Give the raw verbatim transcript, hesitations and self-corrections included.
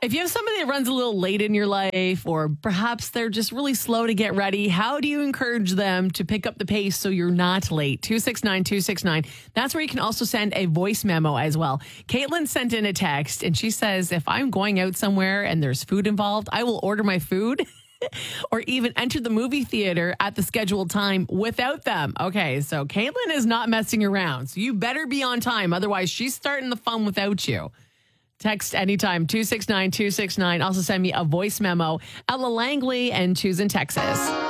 If you have somebody that runs a little late in your life, or perhaps they're just really slow to get ready, how do you encourage them to pick up the pace so you're not late? two six nine two six nine. That's where you can also send a voice memo as well. Caitlin sent in a text and she says, if I'm going out somewhere and there's food involved, I will order my food or even enter the movie theater at the scheduled time without them. Okay, so Caitlin is not messing around. So you better be on time. Otherwise, she's starting the fun without you. Text anytime, two six nine two six nine. Also send me a voice memo. Ella Langley and choose in Texas.